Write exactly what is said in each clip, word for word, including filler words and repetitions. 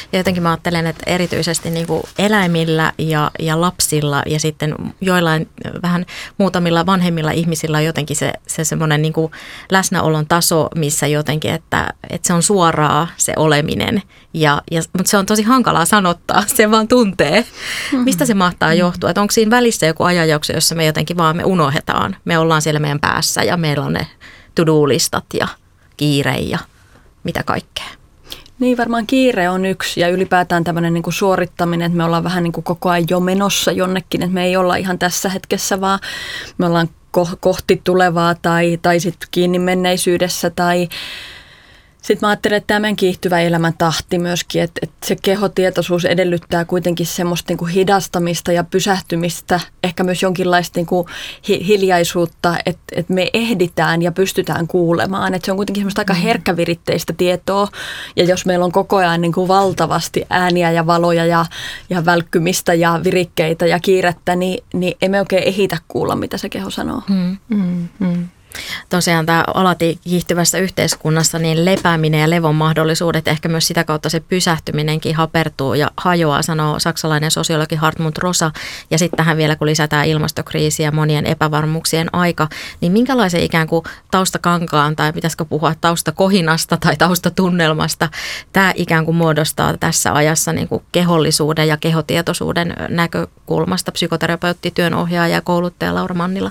Ja jotenkin mä ajattelen, että erityisesti niin kuin eläimillä ja, ja lapsilla ja sitten joillain vähän muutamilla vanhemmilla ihmisillä on jotenkin se, se semmoinen niin kuin läsnäolon taso, missä jotenkin, että, että se on suoraa se oleminen. Ja, ja, mutta se on tosi hankalaa sanottaa, se vaan tuntee. Mistä se mahtaa johtua? Että onko siinä välissä joku ajanjakso, jossa me jotenkin vaan me unohdetaan. Me ollaan siellä meidän päässä ja meillä on ne to-do-listat ja kiire ja mitä kaikkea. Niin, varmaan kiire on yksi ja ylipäätään tämmöinen niin kuin suorittaminen, että me ollaan vähän niin kuin koko ajan jo menossa jonnekin, että me ei olla ihan tässä hetkessä, vaan me ollaan ko- kohti tulevaa tai, tai sitten kiinni menneisyydessä tai sitten mä ajattelen, että tämä meidän kiihtyvä elämän tahti myöskin, että, että se kehotietoisuus edellyttää kuitenkin semmoista niin kuin hidastamista ja pysähtymistä, ehkä myös jonkinlaista niin kuin hi- hiljaisuutta, että, että me ehditään ja pystytään kuulemaan. Että se on kuitenkin semmoista aika herkkäviritteistä tietoa ja jos meillä on koko ajan niin kuin valtavasti ääniä ja valoja ja, ja välkkymistä ja virikkeitä ja kiirettä, niin, niin emme oikein ehitä kuulla, mitä se keho sanoo. Mm. Mm, mm. Tosiaan tämä alati kiihtyvässä yhteiskunnassa niin lepääminen ja levon mahdollisuudet, ehkä myös sitä kautta se pysähtyminenkin hapertuu ja hajoaa, sanoo saksalainen sosiologi Hartmut Rosa. Ja sitten tähän vielä, kun lisätään ilmastokriisi ja monien epävarmuuksien aika, niin minkälaisen ikään kuin taustakankaan tai pitäisikö puhua taustakohinasta tai taustatunnelmasta tämä ikään kuin muodostaa tässä ajassa niin kuin kehollisuuden ja kehotietoisuuden näkökulmasta psykoterapeutti, työnohjaaja ja kouluttaja Laura Mannila?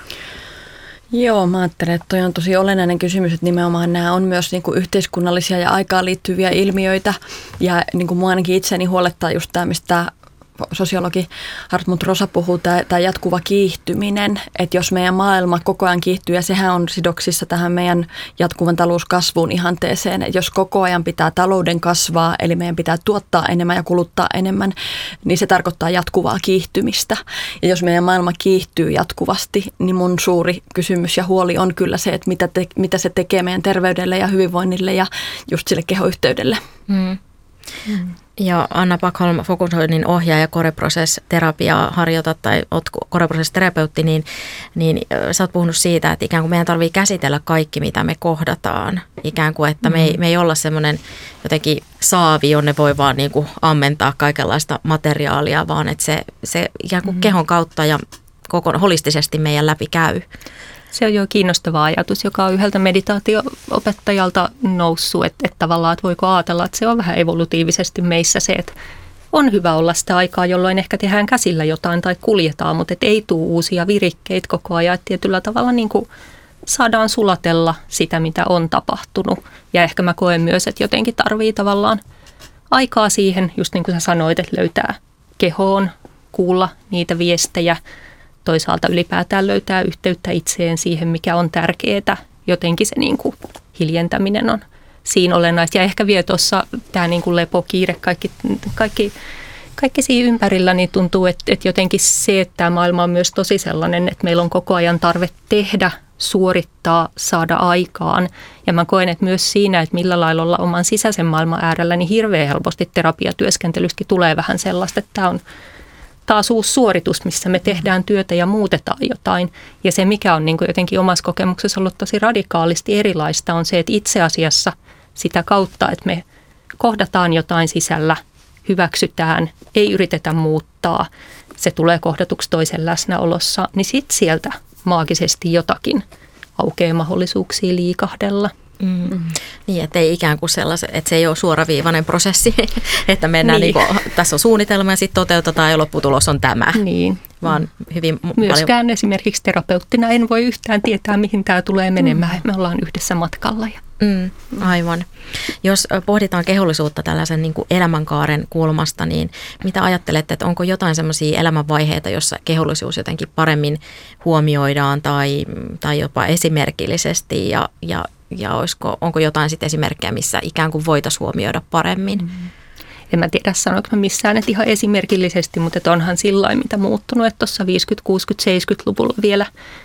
Joo, mä ajattelen, että toi on tosi olennainen kysymys, että nimenomaan nämä on myös niin kuin yhteiskunnallisia ja aikaan liittyviä ilmiöitä. Ja niin kuin mua ainakin itseäni huolettaa just tämä, mistä sosiologi Hartmut Rosa puhuu, tämä, tämä jatkuva kiihtyminen. Että jos meidän maailma koko ajan kiihtyy, ja sehän on sidoksissa tähän meidän jatkuvan talouskasvuun ihanteeseen. Että jos koko ajan pitää talouden kasvaa, eli meidän pitää tuottaa enemmän ja kuluttaa enemmän, niin se tarkoittaa jatkuvaa kiihtymistä. Ja jos meidän maailma kiihtyy jatkuvasti, niin mun suuri kysymys ja huoli on kyllä se, että mitä, te, mitä se tekee meidän terveydelle ja hyvinvoinnille ja just sille kehoyhteydelle. Mm. Mm. Ja Anna Backholm, fokusoinnin ohjaaja, koreprosess-terapiaa harjoitat tai olet koreprosess-terapeutti, niin, niin sä oot puhunut siitä, että ikään kuin meidän tarvii käsitellä kaikki, mitä me kohdataan. Ikään kuin, että me ei, me ei olla semmoinen jotenkin saavi, jonne voi vaan niin kuin ammentaa kaikenlaista materiaalia, vaan että se, se ikään kuin kehon kautta ja koko, holistisesti meidän läpi käy. Se on jo kiinnostava ajatus, joka on yhdeltä meditaatio-opettajalta noussut, että, että tavallaan että voiko ajatella, että se on vähän evolutiivisesti meissä se, että on hyvä olla sitä aikaa, jolloin ehkä tehdään käsillä jotain tai kuljetaan, mutta et ei tule uusia virikkeitä koko ajan. Että tietyllä tavalla niin kuin saadaan sulatella sitä, mitä on tapahtunut. Ja ehkä mä koen myös, että jotenkin tarvii tavallaan aikaa siihen, just niin kuin sä sanoit, että löytää kehoon, kuulla niitä viestejä. Toisaalta ylipäätään löytää yhteyttä itseen siihen, mikä on tärkeää. Jotenkin se niin kuin hiljentäminen on siinä olennaista. Ja ehkä vielä tuossa tämä niin kuin lepo, kiire, kaikki, kaikki, kaikki siinä ympärillä, niin tuntuu, että, että jotenkin se, että tämä maailma on myös tosi sellainen, että meillä on koko ajan tarve tehdä, suorittaa, saada aikaan. Ja mä koen, että myös siinä, että millä lailla olla oman sisäisen maailman äärellä, niin hirveän helposti terapiatyöskentelystäkin tulee vähän sellaista, että tämä on taas uusi suoritus, missä me tehdään työtä ja muutetaan jotain. Ja se, mikä on niin kuin jotenkin omassa kokemuksessa ollut tosi radikaalisti erilaista, on se, että itse asiassa sitä kautta, että me kohdataan jotain sisällä, hyväksytään, ei yritetä muuttaa, se tulee kohdatuksi toisen läsnäolossa, niin sitten sieltä maagisesti jotakin aukeaa mahdollisuuksia liikahdella. Mm. Niin, että ei ikään kuin sellaisen, että se ei ole suoraviivainen prosessi, että mennään niin. Niin kuin, tässä on suunnitelma ja sitten toteutetaan ja lopputulos on tämä. Niin. Vaan hyvin Myöskään paljon. Esimerkiksi terapeuttina en voi yhtään tietää, mihin tämä tulee menemään. Mm. Me ollaan yhdessä matkalla. Ja... Mm, aivan. Jos pohditaan kehollisuutta tällaisen niin kuin elämänkaaren kulmasta, niin mitä ajattelette, että onko jotain sellaisia elämänvaiheita, jossa kehollisuus jotenkin paremmin huomioidaan tai, tai jopa esimerkillisesti ja, ja Ja olisiko, onko jotain sitten esimerkkejä, missä ikään kuin voitaisiin huomioida paremmin? Mm. En mä tiedä, sanoinko mä missään, että ihan esimerkillisesti, mutta että onhan sillain mitä muuttunut, että tuossa viisikymmentä-, kuusikymmentä-, seitsemänkymmentäluvulla vielä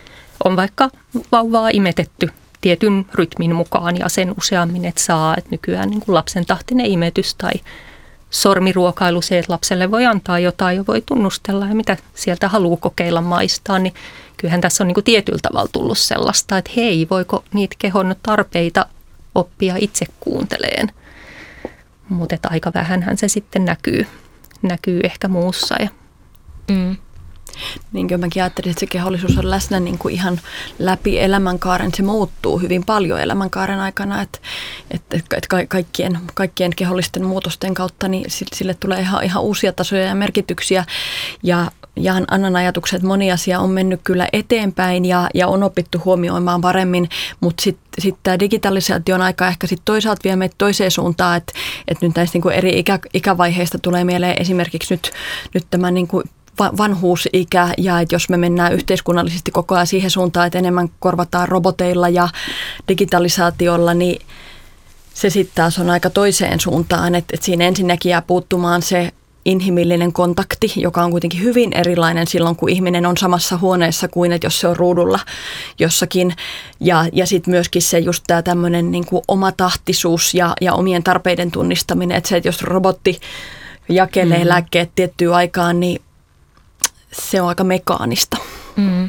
on vaikka vauvaa imetetty tietyn rytmin mukaan ja sen useammin, että saa, että nykyään niin kuin lapsen tahtinen imetys tai sormiruokailu, se, että lapselle voi antaa jotain ja voi tunnustella ja mitä sieltä haluaa kokeilla maistaa, niin kyllähän tässä on niin kuin tietyllä tavalla tullut sellaista, että hei, voiko niitä kehon tarpeita oppia itse kuunteleen. mutta aika vähänhän se sitten näkyy, näkyy ehkä muussa. Ja. Mm. Niin kuin mäkin ajattelin, että se kehollisuus on läsnä niin kuin ihan läpi elämänkaaren. Se muuttuu hyvin paljon elämänkaaren aikana, että, että, että kaikkien, kaikkien kehollisten muutosten kautta niin sille tulee ihan, ihan uusia tasoja ja merkityksiä. Ja jaan Annan ajatuksen, että moni asia on mennyt kyllä eteenpäin ja, ja on opittu huomioimaan paremmin, mutta sitten sit tämä digitalisaation aika ehkä sit toisaalta vie meitä toiseen suuntaan, että, että nyt näistä niin kuin eri ikä, ikävaiheista tulee mieleen esimerkiksi nyt, nyt tämä niin kuin vanhuusikä ja että jos me mennään yhteiskunnallisesti koko ajan siihen suuntaan, että enemmän korvataan roboteilla ja digitalisaatiolla, niin se sitten taas on aika toiseen suuntaan, että, että siinä ensinnäkin jää puuttumaan se inhimillinen kontakti, joka on kuitenkin hyvin erilainen silloin, kun ihminen on samassa huoneessa kuin että jos se on ruudulla jossakin. Ja, ja sitten myöskin se just tämä tämmöinen niin kuin omatahtisuus ja, ja omien tarpeiden tunnistaminen, että se, että jos robotti jakelee mm. lääkkeet tiettyyn aikaan, niin se on aika mekaanista. Mm.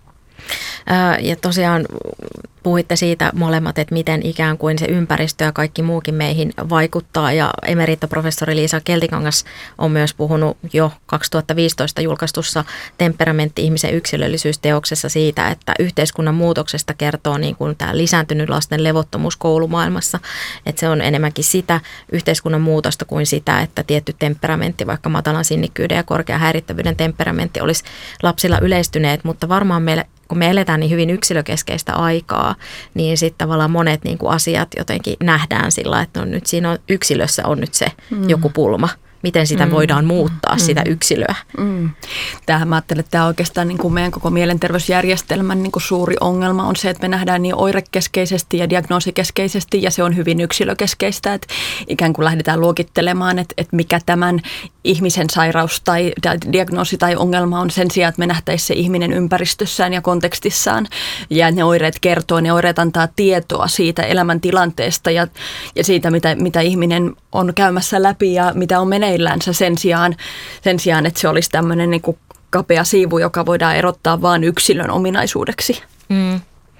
Ja tosiaan puhuitte siitä molemmat, että miten ikään kuin se ympäristö ja kaikki muukin meihin vaikuttaa. Ja emeritaprofessori Liisa Keltikangas on myös puhunut jo kaksituhattaviisitoista julkaistussa Temperamentti ihmisen yksilöllisyysteoksessa siitä, että yhteiskunnan muutoksesta kertoo niin kuin tämä lisääntynyt lasten levottomuus koulumaailmassa. Että se on enemmänkin sitä yhteiskunnan muutosta kuin sitä, että tietty temperamentti, vaikka matalan sinnikkyyden ja korkean häirittävyyden temperamentti olisi lapsilla yleistyneet, mutta varmaan meille kun me eletään niin hyvin yksilökeskeistä aikaa, niin sitten tavallaan monet niin kuin asiat jotenkin nähdään sillä, että no nyt siinä on, yksilössä on nyt se mm. joku pulma. Miten sitä mm. voidaan muuttaa, mm. sitä yksilöä. Mm. Tämähän mä ajattelen, että tämä oikeastaan niin kuin meidän koko mielenterveysjärjestelmän niin kuin suuri ongelma on se, että me nähdään niin oirekeskeisesti ja diagnoosikeskeisesti ja se on hyvin yksilökeskeistä, että ikään kuin lähdetään luokittelemaan, että, että mikä tämän ihmisen sairaus tai diagnoosi tai ongelma on sen sijaan, että me nähtäisiin se ihminen ympäristössään ja kontekstissaan ja ne oireet kertoo, ne oireet antaa tietoa siitä elämäntilanteesta ja, ja siitä, mitä, mitä ihminen on käymässä läpi ja mitä on meneillänsä sen sijaan, sen sijaan että se olisi tämmöinen niin kuin kapea siivu, joka voidaan erottaa vain yksilön ominaisuudeksi. Mm.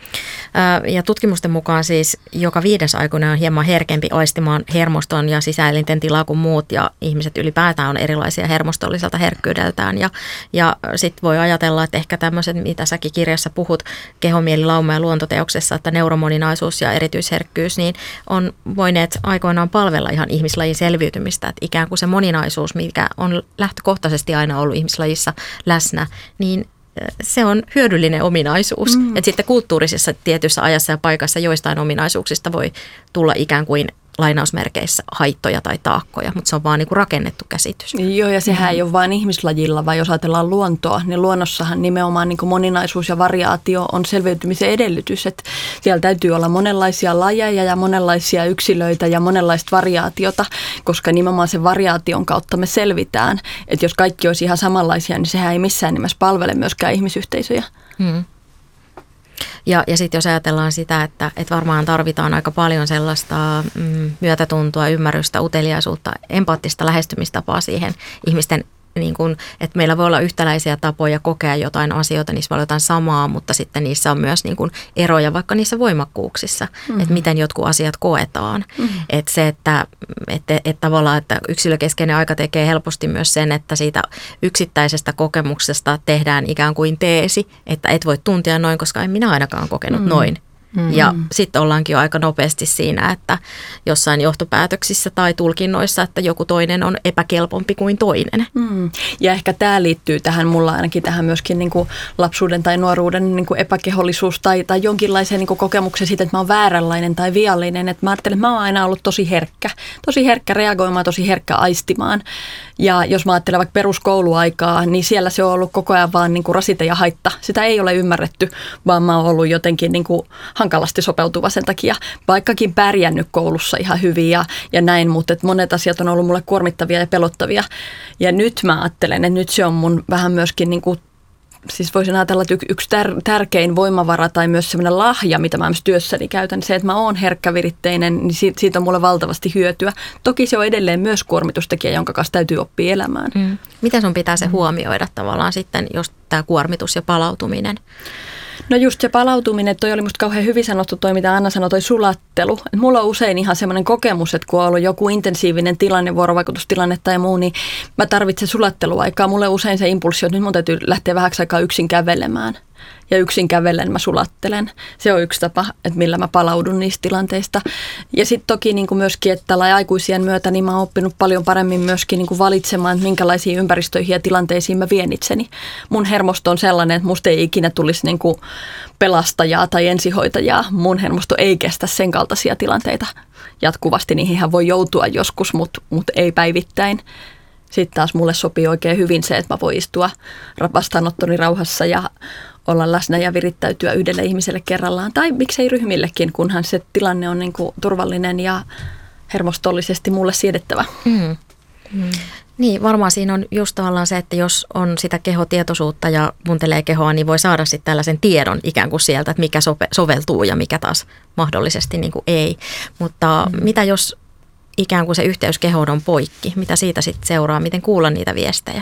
Ja tutkimusten mukaan siis joka viides aikuinen on hieman herkempi aistimaan hermoston ja sisäelinten tilaa kuin muut ja ihmiset ylipäätään on erilaisia hermostolliselta herkkyydeltään ja, ja sitten voi ajatella, että ehkä tämmöiset, mitä säkin kirjassa puhut kehomieli, lauma ja luontoteoksessa, että neuromoninaisuus ja erityisherkkyys, niin on voineet aikoinaan palvella ihan ihmislajin selviytymistä, että ikään kuin se moninaisuus, mikä on lähtökohtaisesti aina ollut ihmislajissa läsnä, niin se on hyödyllinen ominaisuus. Mm. Että sitten kulttuurisessa tietyssä ajassa ja paikassa joistain ominaisuuksista voi tulla ikään kuin lainausmerkeissä haittoja tai taakkoja, mutta se on vaan niin kuin rakennettu käsitys. Joo, ja sehän mm. ei ole vain ihmislajilla, vaan jos ajatellaan luontoa, niin luonnossahan nimenomaan niin kuin moninaisuus ja variaatio on selviytymisen edellytys. Että siellä täytyy olla monenlaisia lajeja ja monenlaisia yksilöitä ja monenlaista variaatiota, koska nimenomaan sen variaation kautta me selvitään. Että jos kaikki olisi ihan samanlaisia, niin sehän ei missään nimessä palvele myöskään ihmisyhteisöjä. Mm. Ja, ja sitten jos ajatellaan sitä, että, että varmaan tarvitaan aika paljon sellaista mm, myötätuntoa, ymmärrystä, uteliaisuutta, empaattista lähestymistapaa siihen ihmisten, niin kun, että meillä voi olla yhtäläisiä tapoja kokea jotain asioita, niissä voi olla jotain samaa, mutta sitten niissä on myös niin kun eroja vaikka niissä voimakkuuksissa, mm-hmm. että miten jotkut asiat koetaan. Mm-hmm. Että se, että, että, että tavallaan että yksilökeskeinen aika tekee helposti myös sen, että siitä yksittäisestä kokemuksesta tehdään ikään kuin teesi, että et voi tuntia noin, koska en minä ainakaan kokenut mm-hmm. noin. Mm-hmm. Ja sitten ollaankin jo aika nopeasti siinä, että jossain johtopäätöksissä tai tulkinnoissa, että joku toinen on epäkelpompi kuin toinen. Mm. Ja ehkä tämä liittyy tähän, mulla ainakin tähän myöskin niin kuin lapsuuden tai nuoruuden niin kuin epäkehollisuus tai, tai jonkinlaiseen niin kuin kokemuksen siitä, että mä oon vääränlainen tai viallinen. Että mä ajattelen, että mä oon aina ollut tosi herkkä, tosi herkkä reagoimaan, tosi herkkä aistimaan. Ja jos mä ajattelen vaikka peruskouluaikaa, niin siellä se on ollut koko ajan vaan niin kuin rasite ja haitta. Sitä ei ole ymmärretty, vaan mä oon ollut jotenkin niin kuin hankalasti sopeutuva sen takia, vaikkakin pärjännyt koulussa ihan hyvin ja, ja näin, mutta että monet asiat on ollut mulle kuormittavia ja pelottavia. Ja nyt mä ajattelen, että nyt se on mun vähän myöskin niin kuin, siis voisin ajatella, että yksi tär- tärkein voimavara tai myös sellainen lahja, mitä mä myös työssäni käytän, se, että mä oon herkkäviritteinen, niin siitä, siitä on mulle valtavasti hyötyä. Toki se on edelleen myös kuormitustekijä, jonka kanssa täytyy oppia elämään. Mm. Miten sun pitää se huomioida tavallaan sitten, jos tämä kuormitus ja palautuminen? No just se palautuminen, toi oli musta kauhean hyvin sanottu toi, mitä Anna sanoi, toi sulattelu. Et mulla on usein ihan semmoinen kokemus, että kun on ollut joku intensiivinen tilanne, vuorovaikutustilanne tai muu, niin mä tarvitsen sulatteluaikaa. Mulle usein se impulssi on, että nyt mun täytyy lähteä vähäksi aikaa yksin kävelemään. Ja yksin kävellen mä sulattelen. Se on yksi tapa, että millä mä palaudun niistä tilanteista. Ja sitten toki niin kuin myöskin, että tällä aikuisien myötä niin mä oon oppinut paljon paremmin myöskin niin kuin valitsemaan, että minkälaisiin ympäristöihin ja tilanteisiin mä vien itseni. Mun hermosto on sellainen, että musta ei ikinä tulisi niin kuin pelastajaa tai ensihoitajaa. Mun hermosto ei kestä sen kaltaisia tilanteita jatkuvasti. Niihinhän voi joutua joskus, mutta mut ei päivittäin. Sitten taas mulle sopii oikein hyvin se, että mä voin istua vastaanottoni rauhassa ja olla läsnä ja virittäytyä yhdelle ihmiselle kerrallaan. Tai miksei ryhmillekin, kunhan se tilanne on niin kuin turvallinen ja hermostollisesti mulle siedettävä. Mm. Mm. Niin, varmaan siinä on just tavallaan se, että jos on sitä kehotietoisuutta ja kuuntelee kehoa, niin voi saada sitten tällaisen tiedon ikään kuin sieltä, että mikä sope, soveltuu ja mikä taas mahdollisesti niin kuin ei. Mutta mm. mitä jos ikään kuin se yhteys kehoon on poikki? Mitä siitä sitten seuraa? Miten kuulla niitä viestejä?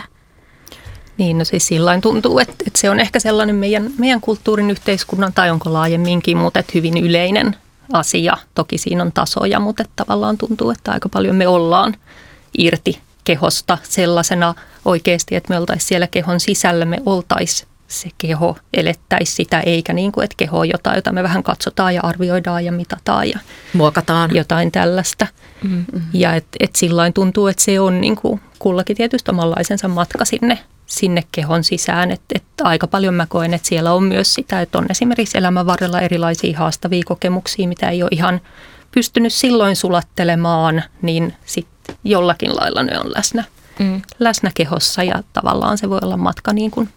Niin, no siis sillain tuntuu, että, että se on ehkä sellainen meidän, meidän kulttuurin, yhteiskunnan tai onko laajemminkin, mutta että hyvin yleinen asia. Toki siinä on tasoja, mutta että tavallaan tuntuu, että aika paljon me ollaan irti kehosta sellaisena oikeasti, että me oltaisiin siellä kehon sisällä, me oltaisiin se keho, elettäisiin sitä, eikä niin kuin, että keho on jotain, jota me vähän katsotaan ja arvioidaan ja mitataan ja muokataan. Jotain tällaista. Mm-hmm. Ja että et sillain tuntuu, että se on niin kuin kullakin tietysti omanlaisensa matka sinne, sinne kehon sisään. Että et aika paljon mä koen, että siellä on myös sitä, että on esimerkiksi elämän varrella erilaisia haastavia kokemuksia, mitä ei ole ihan pystynyt silloin sulattelemaan, niin sitten jollakin lailla ne on läsnä, mm. läsnä kehossa ja tavallaan se voi olla matka niin kuin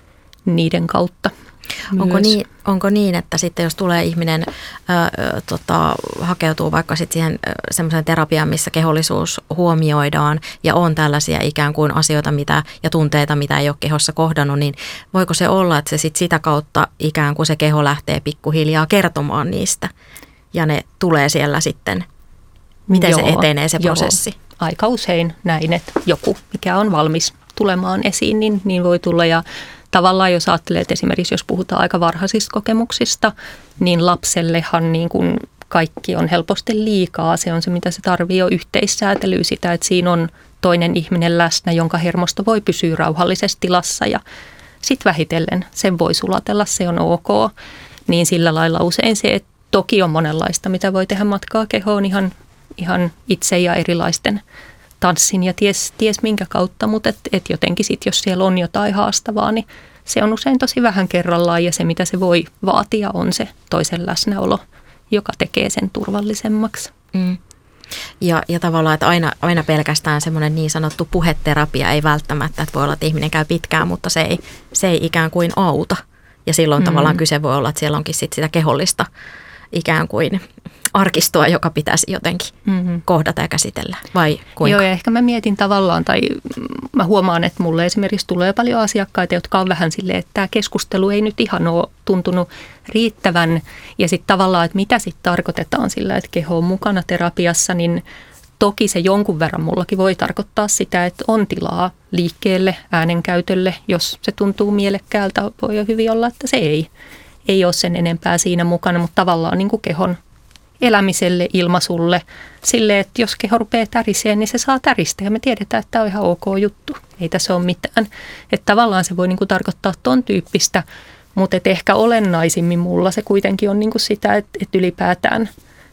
niiden kautta. Onko niin, onko niin, että sitten jos tulee ihminen, ää, tota, hakeutuu vaikka sitten siihen semmoiseen terapiaan, missä kehollisuus huomioidaan ja on tällaisia ikään kuin asioita mitä, ja tunteita, mitä ei ole kehossa kohdannut, niin voiko se olla, että se sit sitä kautta ikään kuin se keho lähtee pikkuhiljaa kertomaan niistä ja ne tulee siellä sitten, miten joo, se etenee se prosessi? Joo. Aika usein näin, että joku, mikä on valmis tulemaan esiin, niin, niin voi tulla ja tavallaan jos ajattelee, että esimerkiksi jos puhutaan aika varhaisista kokemuksista, niin lapsellehan niin kuin kaikki on helposti liikaa. Se on se, mitä se tarvitsee, on yhteissäätelyä sitä, että siinä on toinen ihminen läsnä, jonka hermosto voi pysyä rauhallisessa tilassa ja sitten vähitellen sen voi sulatella, se on ok. Niin sillä lailla usein se, että toki on monenlaista, mitä voi tehdä matkaa kehoon ihan, ihan itse ja erilaisten tanssin ja ties, ties minkä kautta, mutta et, et jotenkin sitten, jos siellä on jotain haastavaa, niin se on usein tosi vähän kerrallaan ja se, mitä se voi vaatia, on se toisen läsnäolo, joka tekee sen turvallisemmaksi. Mm. Ja, ja tavallaan, että aina, aina pelkästään semmoinen niin sanottu puheterapia ei välttämättä, että voi olla, että ihminen käy pitkään, mutta se ei, se ei ikään kuin auta. Ja silloin mm. tavallaan kyse voi olla, että siellä onkin sit sitä kehollista ikään kuin arkistoa, joka pitäisi jotenkin mm-hmm. kohdata ja käsitellä, vai kuinka? Joo, ja ehkä mä mietin tavallaan, tai mä huomaan, että mulle esimerkiksi tulee paljon asiakkaita, jotka on vähän silleen, että tämä keskustelu ei nyt ihan ole tuntunut riittävän, ja sitten tavallaan, että mitä sitten tarkoitetaan sillä, että keho on mukana terapiassa, niin toki se jonkun verran mullakin voi tarkoittaa sitä, että on tilaa liikkeelle, äänenkäytölle, jos se tuntuu mielekkäältä, voi jo hyvin olla, että se ei, ei ole sen enempää siinä mukana, mutta tavallaan niin kuin kehon elämiselle, ilmaisulle, sille, että jos keho rupeaa täriseen, niin se saa täristä ja me tiedetään, että tämä on ihan ok juttu, ei tässä ole mitään. Että tavallaan se voi niin kuin tarkoittaa ton tyyppistä, mutta et ehkä olennaisimmin mulla se kuitenkin on niin kuin sitä, että, että ylipäätään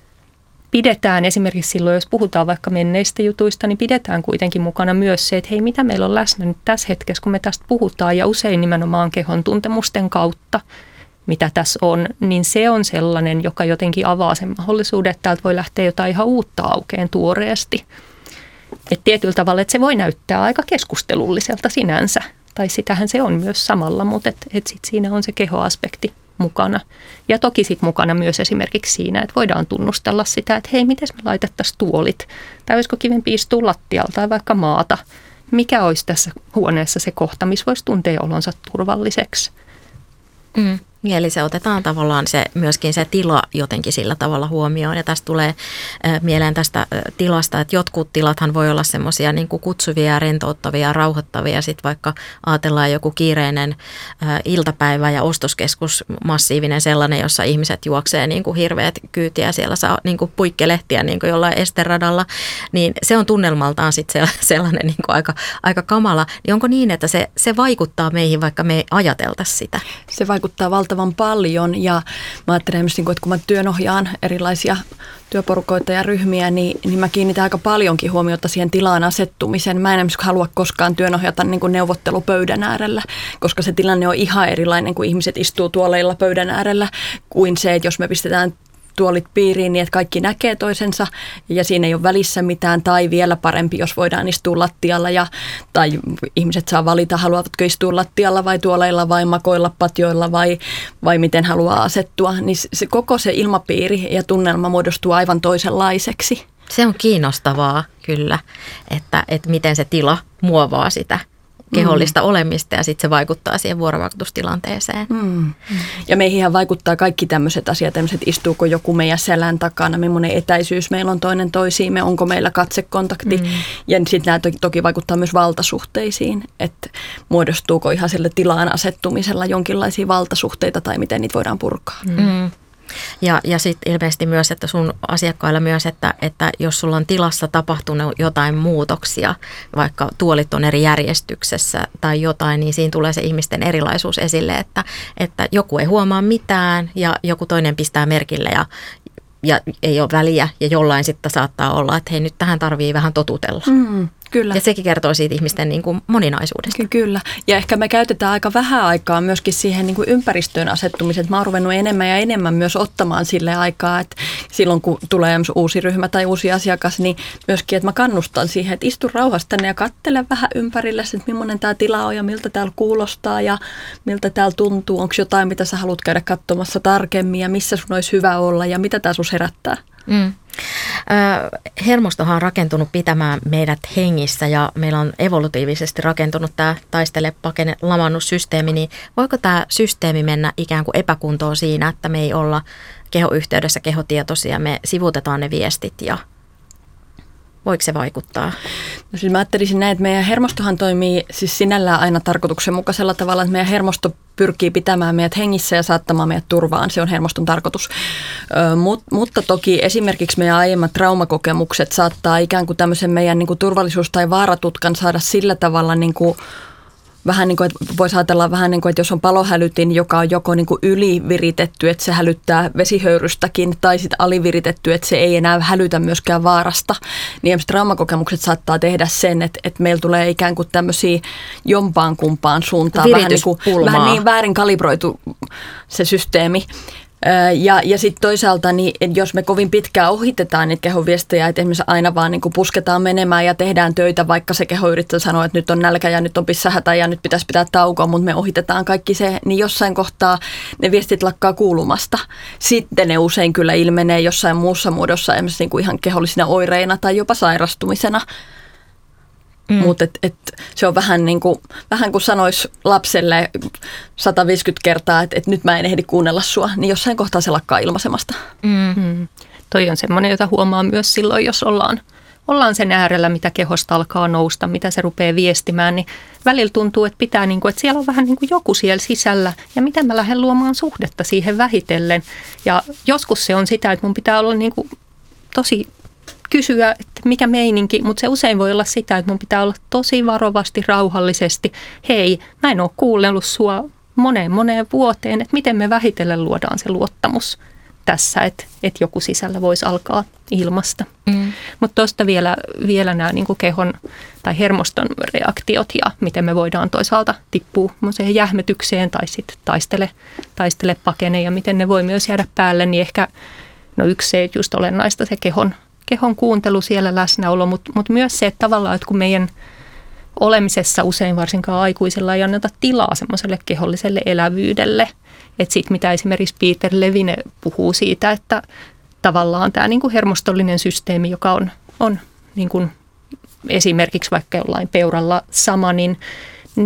pidetään esimerkiksi silloin, jos puhutaan vaikka menneistä jutuista, niin pidetään kuitenkin mukana myös se, että hei, mitä meillä on läsnä nyt tässä hetkessä, kun me tästä puhutaan ja usein nimenomaan kehon tuntemusten kautta, mitä tässä on, niin se on sellainen, joka jotenkin avaa sen mahdollisuuden, että täältä voi lähteä jotain ihan uutta aukeen tuoreesti. Että tietyllä tavalla, että se voi näyttää aika keskustelulliselta sinänsä, tai sitähän se on myös samalla, mutta et, et sit siinä on se kehoaspekti mukana. Ja toki sitten mukana myös esimerkiksi siinä, että voidaan tunnustella sitä, että hei, miten me laitettaisiin tuolit, tai olisiko kivempi istua lattialta tai vaikka maata. Mikä olisi tässä huoneessa se kohta, missä voisi tuntea olonsa turvalliseksi? Mm. Eli se otetaan tavallaan se, myöskin se tila jotenkin sillä tavalla huomioon. Ja tästä tulee äh, mieleen tästä äh, tilasta, että jotkut tilathan voi olla semmoisia niin kuin kutsuvia, rentouttavia, rauhoittavia. Sitten vaikka ajatellaan joku kiireinen äh, iltapäivä ja ostoskeskus, massiivinen sellainen, jossa ihmiset juoksee niin kuin hirveät kyytiä. Siellä saa niin kuin puikkelehtiä niin kuin jollain esteradalla. Niin se on tunnelmaltaan sitten sellainen niin kuin aika, aika kamala. Niin onko niin, että se, se vaikuttaa meihin, vaikka me ei ajateltaisi sitä? Se vaikuttaa valtavan paljon ja mä ajattelen myös, että kun mä työnohjaan erilaisia työporukoita ja ryhmiä, niin, niin mä kiinnitän aika paljonkin huomiota siihen tilaan asettumiseen. Mä en esimerkiksi halua koskaan työnohjata niin kuin neuvottelupöydän äärellä, koska se tilanne on ihan erilainen, kun ihmiset istuu tuoleilla pöydän äärellä, kuin se, että jos me pistetään tuolit piiriin niin, että kaikki näkee toisensa ja siinä ei ole välissä mitään, tai vielä parempi, jos voidaan istua lattialla ja, tai ihmiset saa valita, haluavatko istua lattialla vai tuoleilla vai makoilla patjoilla vai, vai miten haluaa asettua, niin se, koko se ilmapiiri ja tunnelma muodostuu aivan toisenlaiseksi. Se on kiinnostavaa kyllä, että, että miten se tila muovaa sitä kehollista mm. olemista ja sitten se vaikuttaa siihen vuorovaikutustilanteeseen. Mm. Ja meihin vaikuttaa kaikki tämmöiset asiat, tämmöiset istuuko joku meidän selän takana, millainen etäisyys meillä on toinen toisiimme, onko meillä katsekontakti. Mm. Ja sitten nämä toki, toki vaikuttaa myös valtasuhteisiin, että muodostuuko ihan sille tilaan asettumisella jonkinlaisia valtasuhteita tai miten niitä voidaan purkaa. Mm. Ja, ja sitten ilmeisesti myös, että sun asiakkailla myös, että, että jos sulla on tilassa tapahtunut jotain muutoksia, vaikka tuolit on eri järjestyksessä tai jotain, niin siinä tulee se ihmisten erilaisuus esille, että, että joku ei huomaa mitään ja joku toinen pistää merkille ja, ja ei ole väliä ja jollain sitten saattaa olla, että hei, nyt tähän tarvii vähän totutella. Mm. Kyllä. Ja sekin kertoo siitä ihmisten niin kuin moninaisuudesta. Kyllä. Ja ehkä me käytetään aika vähän aikaa myöskin siihen niin kuin ympäristöön asettumiseen. Mä oon ruvennut enemmän ja enemmän myös ottamaan sille aikaa, että silloin kun tulee uusi ryhmä tai uusi asiakas, niin myöskin, että mä kannustan siihen, että istu rauhassa tänne ja katsele vähän ympärille, että millainen tämä tila on ja miltä täällä kuulostaa ja miltä täällä tuntuu. Onko jotain, mitä sä haluat käydä katsomassa tarkemmin ja missä sun olisi hyvä olla ja mitä tää sus herättää? Mm. Hermostohan on rakentunut pitämään meidät hengissä ja meillä on evolutiivisesti rakentunut tämä taistele, pakene, lamannussysteemi, niin voiko tämä systeemi mennä ikään kuin epäkuntoon siinä, että me ei olla kehoyhteydessä kehotietoisia, me sivutetaan ne viestit ja voiko se vaikuttaa? No siis mä ajattelisin näin, että meidän hermostohan toimii siis sinällään aina tarkoituksenmukaisella tavalla, että meidän hermosto pyrkii pitämään meidät hengissä ja saattamaan meidät turvaan. Se on hermoston tarkoitus. Ö, mut, mutta toki esimerkiksi meidän aiemmat traumakokemukset saattaa ikään kuin tämmöisen meidän niin kuin turvallisuus- tai vaaratutkan saada sillä tavalla niin kuin vähän niin kuin, että voisi ajatella vähän niin kuin, että jos on palohälytin, joka on joko niin kuin yliviritetty, että se hälyttää vesihöyrystäkin, tai sitten aliviritetty, että se ei enää hälytä myöskään vaarasta, niin esimerkiksi traumakokemukset saattaa tehdä sen, että, että meillä tulee ikään kuin tämmöisiä jompaan kumpaan suuntaan. Vähän niin, kuin, vähän niin väärin kalibroitu se systeemi. Ja, ja sitten toisaalta, niin jos me kovin pitkään ohitetaan niitä kehonviestejä, että esimerkiksi aina vaan niin kuin pusketaan menemään ja tehdään töitä, vaikka se keho yrittää sanoa, että nyt on nälkä ja nyt on pissähätä ja nyt pitäisi pitää taukoa, mutta me ohitetaan kaikki se, niin jossain kohtaa ne viestit lakkaa kuulumasta. Sitten ne usein kyllä ilmenee jossain muussa muodossa, esimerkiksi niin kuin ihan kehollisina oireina tai jopa sairastumisena. Mm. Mutta et, et, se on vähän niin kuin, vähän kuin sanoisi lapselle sata viisikymmentä kertaa, että et nyt mä en ehdi kuunnella sua, niin jossain kohtaa se lakkaa ilmaisemasta. Mm. Mm. Toi on semmoinen, jota huomaa myös silloin, jos ollaan, ollaan sen äärellä, mitä kehosta alkaa nousta, mitä se rupeaa viestimään, niin välillä tuntuu, että pitää, niin kuin, että siellä on vähän niin kuin joku siellä sisällä ja miten mä lähden luomaan suhdetta siihen vähitellen. Ja joskus se on sitä, että mun pitää olla niin kuin tosi kysyä, että mikä meininki, mutta se usein voi olla sitä, että mun pitää olla tosi varovasti, rauhallisesti. Hei, mä en ole kuunnellut sua moneen moneen vuoteen, että miten me vähitellen luodaan se luottamus tässä, että, että joku sisällä voisi alkaa ilmasta. Mm. Mutta tuosta vielä, vielä nämä niin kuin kehon tai hermoston reaktiot ja miten me voidaan toisaalta tippua siihen jähmetykseen tai sitten taistele, taistele pakene ja miten ne voi myös jäädä päälle, niin ehkä no yksi se just olennaista se kehon Kehon kuuntelu, siellä läsnäolo, mutta mut myös se, että tavallaan, että kun meidän olemisessa usein varsinkaan aikuisella ei anneta tilaa semmoiselle keholliselle elävyydelle, että sitten mitä esimerkiksi Peter Levine puhuu siitä, että tavallaan tämä niin kuin hermostollinen systeemi, joka on, on niin kuin esimerkiksi vaikka jollain peuralla sama, niin, niin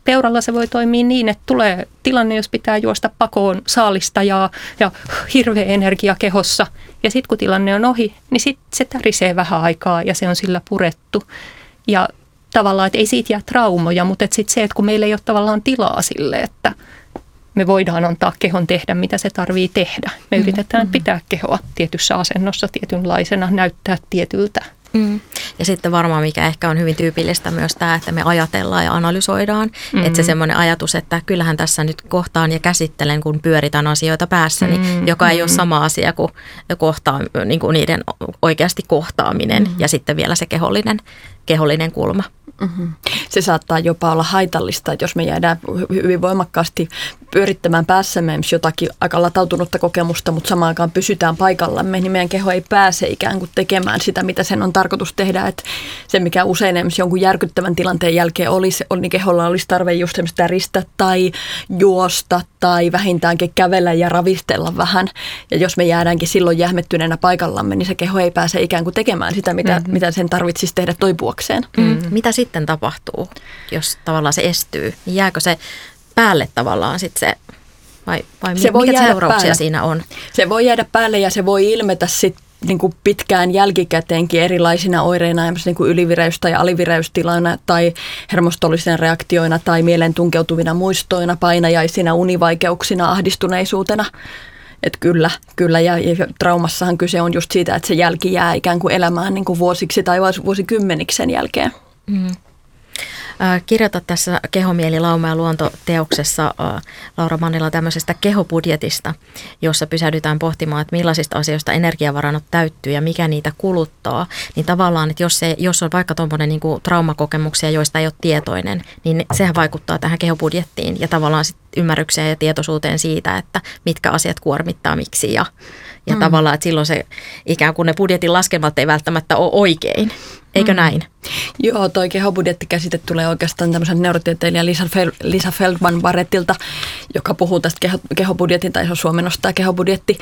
peuralla se voi toimia niin, että tulee tilanne, jos pitää juosta pakoon saalista ja, ja hirveä energia kehossa. Ja sitten kun tilanne on ohi, niin sitten se tärisee vähän aikaa ja se on sillä purettu. Ja tavallaan, että ei siitä jää traumoja, mutta sitten se, että kun meillä ei ole tavallaan tilaa sille, että me voidaan antaa kehon tehdä, mitä se tarvii tehdä. Me mm, yritetään mm. pitää kehoa tietyssä asennossa, tietynlaisena, näyttää tietyltä. Mm. Ja sitten varmaan, mikä ehkä on hyvin tyypillistä myös tämä, että me ajatellaan ja analysoidaan. Mm. Että se semmoinen ajatus, että kyllähän tässä nyt kohtaan ja käsittelen, kun pyöritän asioita päässäni, mm. joka ei mm. ole sama asia kuin, kohtaa, niin kuin niiden oikeasti kohtaaminen mm. ja sitten vielä se kehollinen, kehollinen kulma. Mm-hmm. Se saattaa jopa olla haitallista, että jos me jäädään hyvin voimakkaasti pyörittämään päässämme jotakin aika latautunutta kokemusta, mutta samaan aikaan pysytään paikallamme, niin meidän keho ei pääse ikään kuin tekemään sitä, mitä sen on tarkoitus tehdä. Että se, mikä usein jonkun järkyttävän tilanteen jälkeen olisi, niin keholla olisi tarve just semmoista ristä tai juosta tai vähintäänkin kävellä ja ravistella vähän. Ja jos me jäädäänkin silloin jähmettyneenä paikallamme, niin se keho ei pääse ikään kuin tekemään sitä, mitä, mm-hmm. mitä sen tarvitsisi tehdä toipuakseen. Mm-hmm. Mitä sitten tapahtuu, jos tavallaan se estyy? Niin jääkö se päälle tavallaan sitten se, vai, vai se mikä seurauksia päälle. Siinä on? Se voi jäädä päälle ja se voi ilmetä sitten niin kuin pitkään jälkikäteenkin erilaisina oireina, niin kuin ylivireys- tai alivireystilana tai hermostollisina reaktioina tai mieleen tunkeutuvina muistoina, painajaisina, univaikeuksina, ahdistuneisuutena. Että kyllä, kyllä ja, ja traumassahan kyse on just siitä, että se jälki jää ikään kuin elämään niin kuin vuosiksi tai vuosikymmeniksi sen jälkeen. Mm. Kirjoita tässä Kehomieli, lauma ja luonto -teoksessa Laura Mannila tämmöisestä kehobudjetista, jossa pysähdytään pohtimaan, että millaisista asioista energiavarannot täyttyy ja mikä niitä kuluttaa. Niin tavallaan, että jos, se, jos on vaikka tuommoinen niin kuin traumakokemuksia, joista ei ole tietoinen, niin sehän vaikuttaa tähän kehobudjettiin ja tavallaan sit ymmärrykseen ja tietoisuuteen siitä, että mitkä asiat kuormittaa miksi ja, ja mm. tavallaan, että silloin se ikään kuin ne budjetin laskelmat ei välttämättä ole oikein. Eikö näin? Joo, toi kehobudjettikäsite tulee oikeastaan tämmöisen neurotieteilijä Lisa, Fel- Lisa Feldman-Barrettilta, joka puhuu tästä keho- kehobudjetin, tai se on suomennosta tämä kehobudjetti,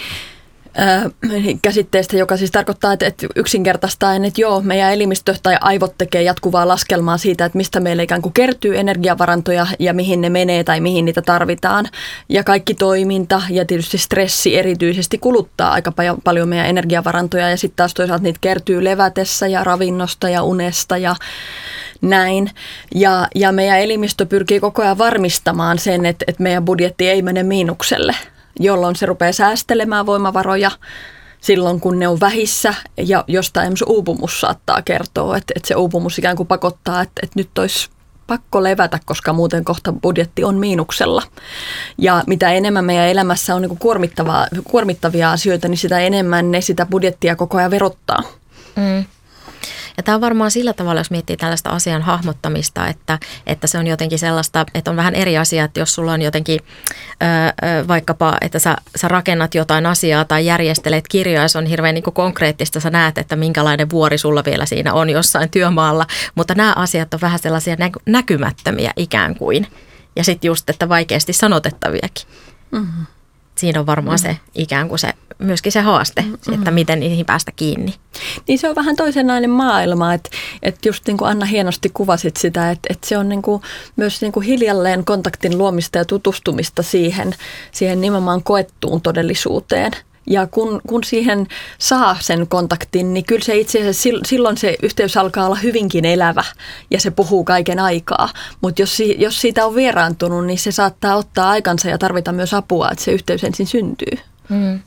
käsitteestä, joka siis tarkoittaa, että, että yksinkertaistaan, että joo, meidän elimistö tai aivot tekee jatkuvaa laskelmaa siitä, että mistä meille ikään kuin kertyy energiavarantoja ja mihin ne menee tai mihin niitä tarvitaan. Ja kaikki toiminta ja tietysti stressi erityisesti kuluttaa aika paljon meidän energiavarantoja ja sitten taas toisaalta niitä kertyy levätessä ja ravinnosta ja unesta ja näin. Ja, ja meidän elimistö pyrkii koko ajan varmistamaan sen, että, että meidän budjetti ei mene miinukselle, jolloin se rupeaa säästelemään voimavaroja silloin, kun ne on vähissä ja jostain esimerkiksi uupumus saattaa kertoa, että, että se uupumus ikään kuin pakottaa, että, että nyt olisi pakko levätä, koska muuten kohta budjetti on miinuksella. Ja mitä enemmän meidän elämässä on niin kuin kuormittavaa, kuormittavia asioita, niin sitä enemmän ne sitä budjettia koko ajan verottaa. Mm. Ja tämä on varmaan sillä tavalla, jos miettii tällaista asian hahmottamista, että, että se on jotenkin sellaista, että on vähän eri asia, että jos sulla on jotenkin ö, vaikkapa, että sä, sä rakennat jotain asiaa tai järjestelet kirjoja, se on hirveän niin kuin konkreettista, sä näet, että minkälainen vuori sulla vielä siinä on jossain työmaalla, mutta nämä asiat on vähän sellaisia näkymättömiä ikään kuin ja sitten just, että vaikeasti sanotettaviakin. Mm-hmm. Siinä on varmaan mm-hmm. se ikään kuin se, myöskin se haaste, mm-hmm. että miten niihin päästä kiinni. Niin se on vähän toisenlainen maailma, että, että just niin kuin Anna hienosti kuvasit sitä, että, että se on niin kuin myös niin kuin hiljalleen kontaktin luomista ja tutustumista siihen, siihen nimenomaan koettuun todellisuuteen. Ja kun, kun siihen saa sen kontaktin, niin kyllä se itse asiassa silloin se yhteys alkaa olla hyvinkin elävä ja se puhuu kaiken aikaa. Mutta jos, jos siitä on vieraantunut, niin se saattaa ottaa aikansa ja tarvita myös apua, että se yhteys ensin syntyy. Mm.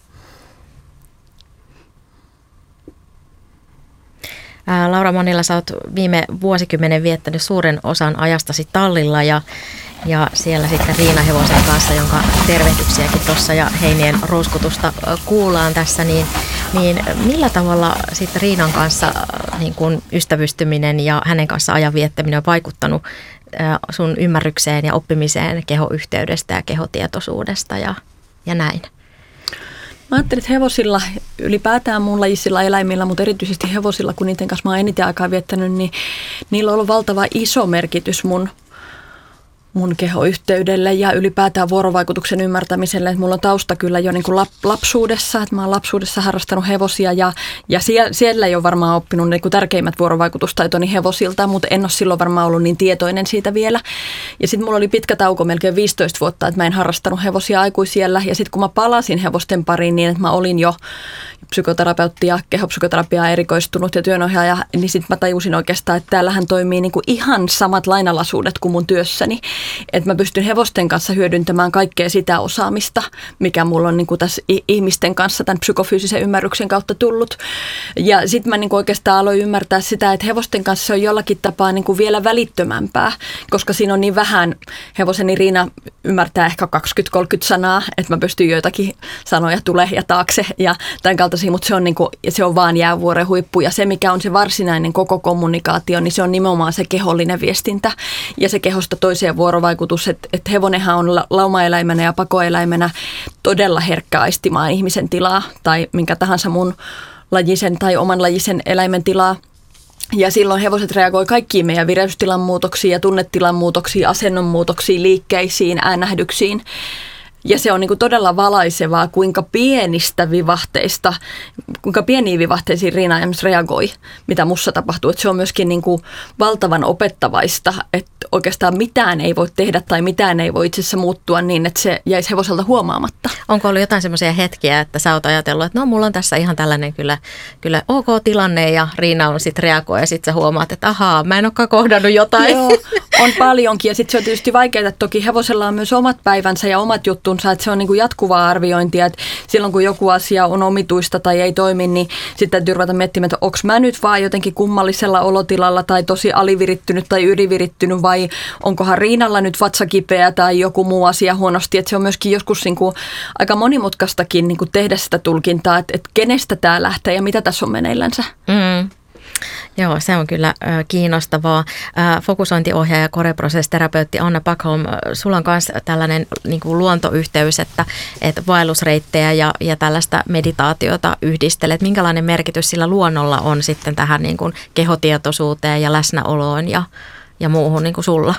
Laura Mannila, sä oot viime vuosikymmenen viettänyt suuren osan ajastasi tallilla ja, ja siellä sitten Riina Hevosen kanssa, jonka tervehdyksiäkin tuossa ja heinien rouskutusta kuullaan tässä, niin, niin millä tavalla sitten Riinan kanssa niin kun ystävystyminen ja hänen kanssa ajan viettäminen on vaikuttanut sun ymmärrykseen ja oppimiseen kehoyhteydestä ja kehotietoisuudesta ja, ja näin? Mä ajattelin, että hevosilla, ylipäätään muun lajisilla eläimillä, mutta erityisesti hevosilla, kun niiden kanssa mä oon eniten aikaa viettänyt, niin niillä on ollut valtava iso merkitys mun, mun kehoyhteydelle ja ylipäätään vuorovaikutuksen ymmärtämiselle. Että mulla on tausta kyllä jo niin kuin lap, lapsuudessa, että mä oon lapsuudessa harrastanut hevosia ja, ja siellä, siellä ei ole varmaan oppinut niin kuin tärkeimmät vuorovaikutustaitoni hevosilta, mutta en ole silloin varmaan ollut niin tietoinen siitä vielä. Ja sitten mulla oli pitkä tauko, melkein viisitoista vuotta, että mä en harrastanut hevosia aikuisiellä ja sitten kun mä palasin hevosten pariin niin, että mä olin jo psykoterapeutti ja kehopsykoterapiaa erikoistunut ja työnohjaaja, niin sitten mä tajusin oikeastaan, että täällähän toimii niin kuin ihan samat lainalaisuudet kuin mun työssäni. Että mä pystyn hevosten kanssa hyödyntämään kaikkea sitä osaamista, mikä mulla on niin kuin tässä ihmisten kanssa tämän psykofyysisen ymmärryksen kautta tullut. Ja sitten mä niin kuin oikeastaan aloin ymmärtää sitä, että hevosten kanssa on jollakin tapaa niin kuin vielä välittömämpää, koska siinä on niin vähän. Hevoseni Riina ymmärtää ehkä kaksikymmentä kolmekymmentä sanaa, että mä pystyn joitakin sanoja tule ja taakse ja tämän kaltaisia, mutta se on, niin kuin, se on vaan jäävuoren huippu. Ja se, mikä on se varsinainen koko kommunikaatio, niin se on nimenomaan se kehollinen viestintä ja se kehosta toiseen vuorovaikutus. Että et hevonenhan on laumaeläimenä ja pakoeläimenä todella herkkä aistimaan ihmisen tilaa tai minkä tahansa mun lajisen tai oman lajisen eläimen tilaa. Ja silloin hevoset reagoi kaikkiin meidän vireystilan muutoksiin ja tunnetilan muutoksiin, asennon muutoksiin, liikkeisiin, äänähdyksiin. Ja se on niin kuin todella valaisevaa, kuinka pienistä vivahteista, kuinka pieniin vivahteisiin Riina esimerkiksi reagoi, mitä mussa tapahtuu. Että se on myöskin niin kuin valtavan opettavaista, että oikeastaan mitään ei voi tehdä tai mitään ei voi itse asiassa muuttua niin, että se jäisi hevoselta huomaamatta. Onko ollut jotain semmoisia hetkiä, että sä oot ajatellut, että no mulla on tässä ihan tällainen kyllä, kyllä ok tilanne ja Riina on sitten reagoi ja sitten sä huomaat, että ahaa, mä en olekaan kohdannut jotain. Joo, on paljonkin ja sitten se on tietysti vaikeaa, että toki hevosella on myös omat päivänsä ja omat juttunsa, että se on niin kuin jatkuvaa arviointia, että silloin kun joku asia on omituista tai ei toimi, niin sitten täytyy ruveta miettimään, että onko mä nyt vaan jotenkin kummallisella olotilalla tai tosi alivirittynyt tai ylivirittynyt vai onkohan Riinalla nyt vatsa kipeä tai joku muu asia huonosti, että se on myöskin joskus niin kuin aika monimutkaistakin niin kuin tehdä sitä tulkintaa, että, että kenestä tämä lähtee ja mitä tässä on meneillänsä. Mm. Joo, se on kyllä äh, kiinnostavaa. Äh, fokusointiohjaaja ja koreprosessterapeutti Anna Backholm, sulla on myös tällainen niin kuin luontoyhteys, että, että vaellusreittejä ja, ja tällaista meditaatiota yhdistelet. Minkälainen merkitys sillä luonnolla on sitten tähän niin kuin kehotietoisuuteen ja läsnäoloon ja, ja muuhun niin kuin sulla?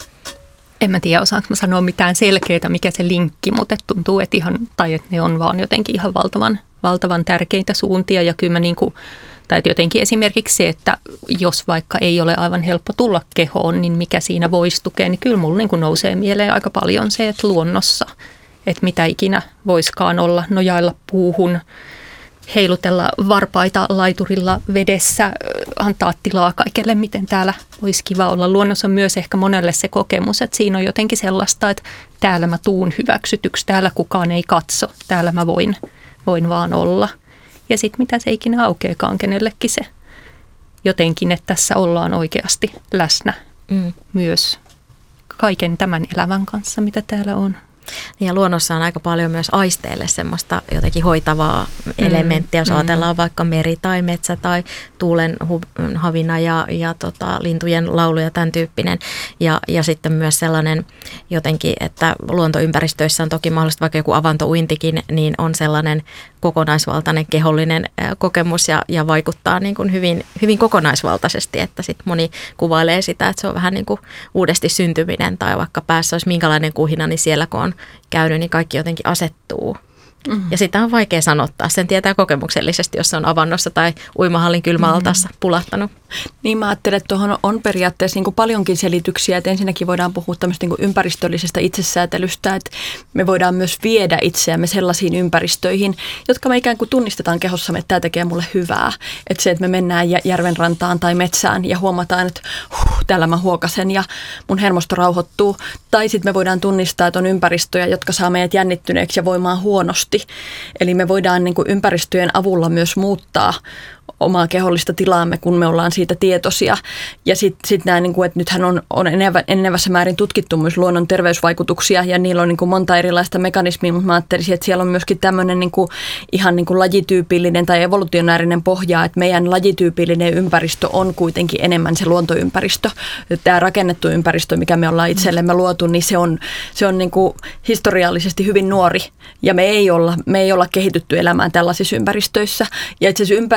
En mä tiedä, osaanko mä sanoa mitään selkeää, mikä se linkki, mutta tuntuu, että, ihan, tai että ne on vaan jotenkin ihan valtavan, valtavan tärkeitä suuntia ja kyllä mä niin kuin tai jotenkin esimerkiksi se, että jos vaikka ei ole aivan helppo tulla kehoon, niin mikä siinä voisi tukea, niin kyllä mulla niin kuin nousee mieleen aika paljon se, että luonnossa, että mitä ikinä voiskaan olla, nojailla puuhun, heilutella varpaita laiturilla vedessä, antaa tilaa kaikelle, miten täällä olisi kiva olla. Luonnossa on myös ehkä monelle se kokemus, että siinä on jotenkin sellaista, että täällä mä tuun hyväksytyksi, täällä kukaan ei katso, täällä mä voin, voin vaan olla. Ja sitten mitä se ikinä aukeakaan kenellekin se jotenkin, että tässä ollaan oikeasti läsnä mm. myös kaiken tämän elämän kanssa, mitä täällä on. Ja luonnossa on aika paljon myös aisteille semmoista jotenkin hoitavaa elementtiä, jos mm. ajatellaan vaikka meri tai metsä tai tuulen hu- havina ja, ja tota, lintujen laulu ja tämän tyyppinen. Ja, ja sitten myös sellainen jotenkin, että luontoympäristöissä on toki mahdollista vaikka joku avantouintikin, niin on sellainen kokonaisvaltainen kehollinen kokemus ja, ja vaikuttaa niin kuin hyvin, hyvin kokonaisvaltaisesti, että sitten moni kuvailee sitä, että se on vähän niin kuin uudesti syntyminen tai vaikka päässä olisi minkälainen kuhina, niin siellä kun on käynyt, niin kaikki jotenkin asettuu. Mm-hmm. Ja sitä on vaikea sanottaa. Sen tietää kokemuksellisesti, jos se on avannossa tai uimahallin kylmäaltaassa mm-hmm. pulahtanut. Niin mä ajattelen, että tuohon on periaatteessa niin kuin paljonkin selityksiä. Että ensinnäkin voidaan puhua tämmöistä niin kuin ympäristöllisestä itsesäätelystä, että me voidaan myös viedä itseämme sellaisiin ympäristöihin, jotka me ikään kuin tunnistetaan kehossamme, että tämä tekee mulle hyvää. Että se, että me mennään järven rantaan tai metsään ja huomataan, että huh, täällä mä huokasen ja mun hermosto rauhoittuu. Tai sitten me voidaan tunnistaa, että on ympäristöjä, jotka saa meidät jännittyneeksi ja voimaan huonosti. Eli me voidaan niin kuin ympäristöjen avulla myös muuttaa omaa kehollista tilaamme, kun me ollaan siitä tietoisia. Ja sitten sit nämä, niin kuin, että nythän on, on enenevässä määrin tutkittu myös luonnon terveysvaikutuksia ja niillä on niin kuin monta erilaista mekanismia, mutta mä ajattelisin, että siellä on myöskin tämmöinen niin kuin, ihan niin kuin lajityypillinen tai evolutionäärinen pohja, että meidän lajityypillinen ympäristö on kuitenkin enemmän se luontoympäristö. Tämä rakennettu ympäristö, mikä me ollaan itsellemme luotu, niin se on, se on niin kuin historiallisesti hyvin nuori ja me ei olla, me ei olla kehitytty elämään tällaisissa ympäristöissä. Ja itse asiassa ympäristöt, joita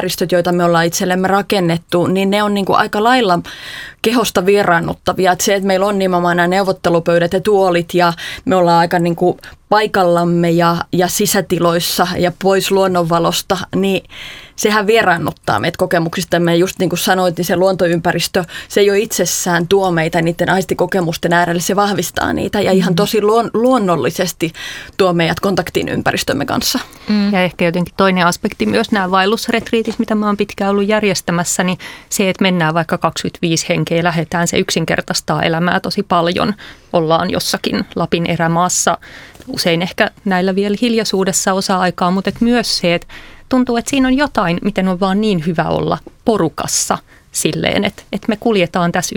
joita me ollaan itsellemme rakennettu, niin ne on niin kuin aika lailla kehosta vieraannuttavia. Että se, että meillä on nimenomaan nämä neuvottelupöydät ja tuolit ja me ollaan aika niin kuin paikallamme ja, ja sisätiloissa ja pois luonnonvalosta, niin sehän vieraannuttaa meitä kokemuksistamme. Just niin kuin sanoit, niin se luontoympäristö, se jo itsessään tuo meitä niiden aistikokemusten äärelle, se vahvistaa niitä ja ihan tosi luon, luonnollisesti tuo meidät kontaktiin ympäristömme kanssa. Mm. Ja ehkä jotenkin toinen aspekti myös nämä vaellusretriitit, mitä mä oon pitkään ollut järjestämässä, niin se, että mennään vaikka kaksikymmentäviisi henkeä, lähdetään, se yksinkertaistaa elämää tosi paljon. Ollaan jossakin Lapin erämaassa, usein ehkä näillä vielä hiljaisuudessa osa-aikaa, mutta myös se, että tuntuu, että siinä on jotain, miten on vaan niin hyvä olla porukassa silleen, että, että me kuljetaan tässä